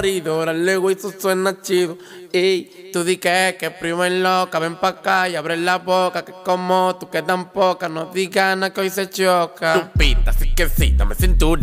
abridora, luego eso suena chido. Ey, tú di que primo es loca, ven pa' acá y abre la boca, que como tú que tan poca, no digas nada que hoy se choca. Tu pita, así que sí, dame cintura.